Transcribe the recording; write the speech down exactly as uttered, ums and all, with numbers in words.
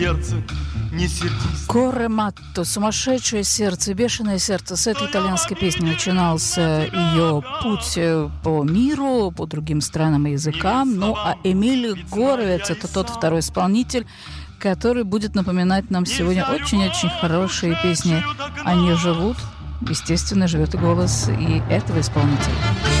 Сердце, не сердись. Корре матто, сумасшедшее сердце, бешеное сердце. С этой итальянской песни начинался ее путь по миру, по другим странам и языкам. Ну, а Эмиль Горовец — это тот второй исполнитель, который будет напоминать нам сегодня очень-очень хорошие песни. Они живут, естественно, живет и голос и этого исполнителя.